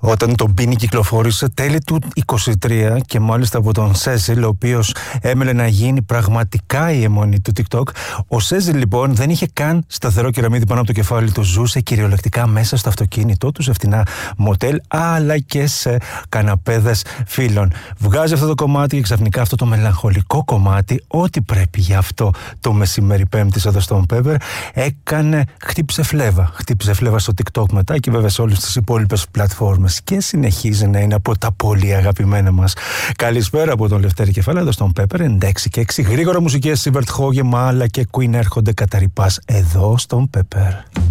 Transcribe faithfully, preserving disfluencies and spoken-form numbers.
Όταν το Μπίνι κυκλοφόρησε τέλη του είκοσι τρία και μάλιστα από τον Σέζιλ, ο οποίος έμελε να γίνει πραγματικά η αιμονή του TikTok. Ο Σέζιλ λοιπόν δεν είχε καν σταθερό κεραμίδι πάνω από το κεφάλι του, ζούσε κυριολεκτικά μέσα στο αυτοκίνητό του, σε φτηνά μοτέλ αλλά και σε καναπέδες φίλων. Βγάζει αυτό το κομμάτι και ξαφνικά αυτό το μελαγχολικό κομμάτι, ό,τι πρέπει για αυτό το μεσημέρι Πέμπτης εδώ στον Pepper, έκανε, χτύπησε φλέβα. Χτύπησε φλέβα στο TikTok μετά και βέβαια σε όλες τις υπόλοιπες πλατφόρμες. Και συνεχίζει να είναι από τα πολύ αγαπημένα μας. Καλησπέρα από τον Λευτέρη Κεφάλα εδώ στον Pepper ενενήντα έξι και έξι. Γρήγορα μουσικές, Σίβερτ Χόγεμα αλλά και Queen έρχονται κατά ρηπάς εδώ στον Pepper.